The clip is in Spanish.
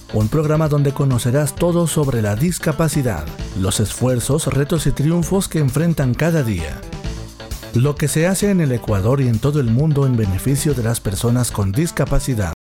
un programa donde conocerás todo sobre la discapacidad, los esfuerzos, retos y triunfos que enfrentan cada día, lo que se hace en el Ecuador y en todo el mundo en beneficio de las personas con discapacidad.